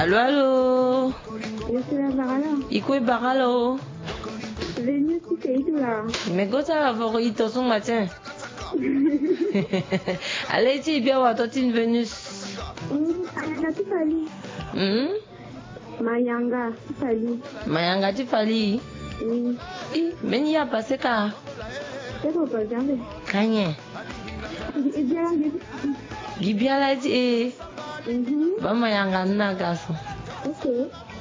Allô, allô. Je suis la Barala. Iko Baralo. Venue tout c'est tout là. Mais quand ça va voir il ton matin. Allez, tu bien voir toi une Vénus. Mayanga tu fali. Mayanga tu fali. Mayanga tu fali. Oui. Mais il y a passé quoi? C'est pour pas jamais. Kanye. Et bien Gibia la dit. Ba Mayanga na gaso. OK.